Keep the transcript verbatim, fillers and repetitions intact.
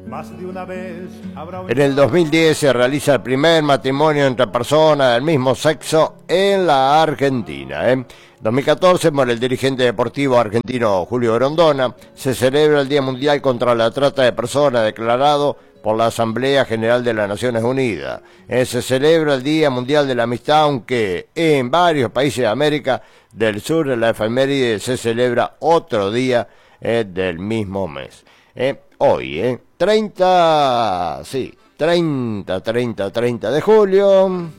Más de una vez habrá En el dos mil diez se realiza el primer matrimonio entre personas del mismo sexo en la Argentina. En ¿eh? dos mil catorce muere el dirigente deportivo argentino Julio Grondona. Se celebra el Día Mundial contra la Trata de Personas, declarado por la Asamblea General de las Naciones Unidas. Eh, se celebra el Día Mundial de la Amistad, aunque en varios países de América del Sur la efeméride se celebra otro día eh, del mismo mes. Eh, hoy, eh, treinta, sí, treinta, treinta, treinta de julio.